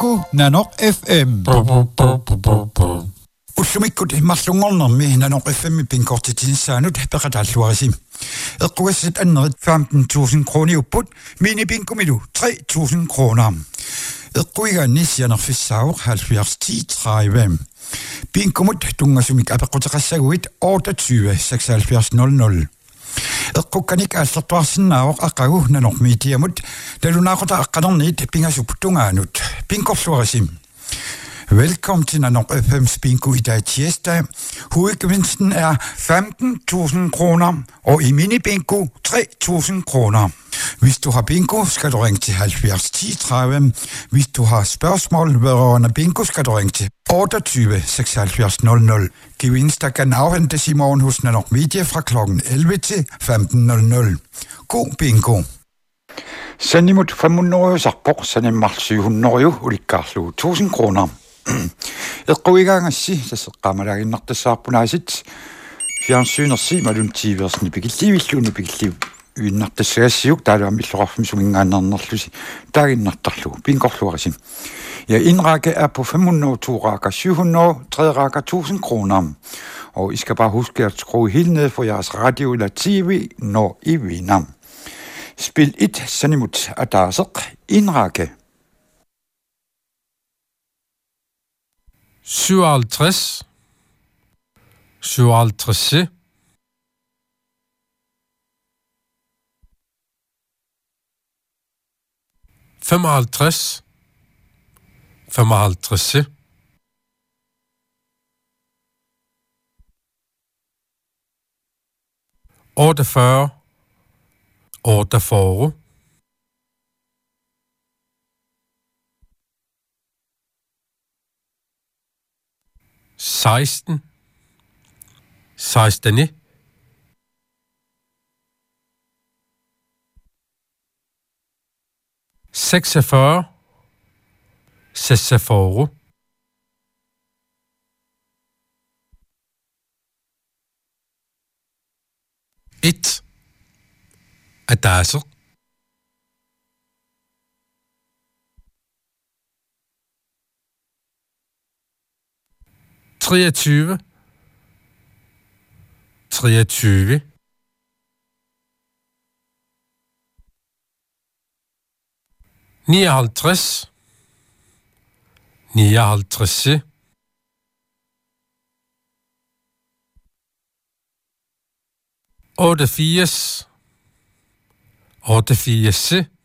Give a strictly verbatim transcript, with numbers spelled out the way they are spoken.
Bingo Nanok F M. Ussumikut immarlungornermi Nanok F M pinkortitinsaanut peqatalluarisim. Eqqugassit annerit femten tusind kroner upput. Mini bingo milu tre tusind kroner. Eqquigaanni sianerfissauq halvfjerds ti tredive. Bingomut tungasumik apequtaqassaguit otteogtyve seksoghalvfjerds nul nul. Eqqukkanik aallertuarsinnaavoq aqagu nanormiitiamut talunaaqota aqqanerniit pingasuptungaanut pinkorluarisim. Velkommen til Nanok F M's bingo i dag tirsdag. Hovedgevinsten er femten tusind kroner, og i mini-bingo tre tusind kroner. Hvis du har bingo, skal du ringe til halvfjerds ti tredive. Hvis du har spørgsmål vedrørende bingo, skal du ringe til otteogtyve seksoghalvfjerds nul nul. Gevinster kan afhentes i morgen hos Nanok Media fra klokken elleve til femten nul nul. God bingo! Sanimut femhundrede sarpor, sanimmal syv hundrede ulikkarlu tusind kroner. Eqquigaangassi tasseqqaamalaginnartassаарpunaasit fiansyynersi maluntiiversni pikillivilluuni pikilliv uinnartassagassiuk taaluamilloqarfum sungingaannernerlusi taaginnartarlu pinkorluarisim. Ja, indrække er på fem hundrede, to rækker syv hundrede, tre rækker tusind kroner. Og I skal bare huske at skrue helt ned for jeres radio eller tv, når I vinder. Spil et sanimut adasek indrække. syvoghalvtreds, syvoghalvtreds, femoghalvtreds, femoghalvtreds, otteogfyrre, otteogfyrre, seksten, seksten, seksogfyrre, seksogfyrre, et, adasser, treogtyve, treogtyve, nioghalvtreds, nioghalvtreds, otteogfirs, otteogfirs,